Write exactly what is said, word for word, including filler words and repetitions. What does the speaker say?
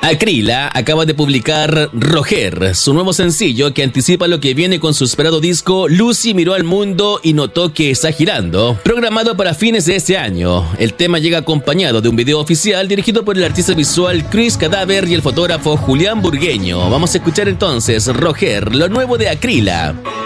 Acrila acaba de publicar Roger, su nuevo sencillo que anticipa lo que viene con su esperado disco Lucy miró al mundo y notó que está girando, programado para fines de este año. El tema llega acompañado de un video oficial dirigido por el artista visual Chris Cadaver y el fotógrafo Julián Burgueño. Vamos a escuchar entonces Roger, lo nuevo de Acrila.